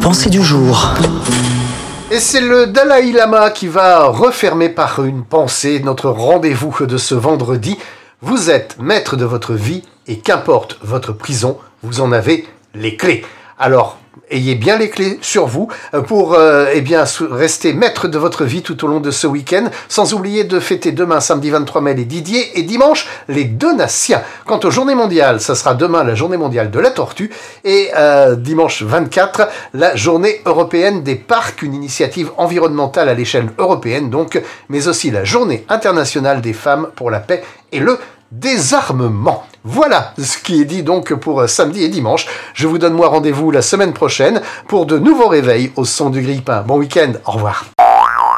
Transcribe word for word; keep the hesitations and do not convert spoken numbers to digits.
pensée du jour. Et c'est le Dalai Lama qui va refermer par une pensée notre rendez-vous de ce vendredi. Vous êtes maître de votre vie et qu'importe votre prison, vous en avez les clés. Alors, ayez bien les clés sur vous pour euh, eh bien, rester maître de votre vie tout au long de ce week-end, sans oublier de fêter demain, samedi vingt-trois mai, les Didier et dimanche, les Donatiens. Quant aux journées mondiales, ça sera demain la journée mondiale de la tortue et euh, dimanche vingt-quatre, la journée européenne des parcs, une initiative environnementale à l'échelle européenne donc, mais aussi la journée internationale des femmes pour la paix et le désarmement. Voilà ce qui est dit donc pour samedi et dimanche. Je vous donne moi rendez-vous la semaine prochaine pour de nouveaux réveils au son du grille-pain. Bon week-end, au revoir.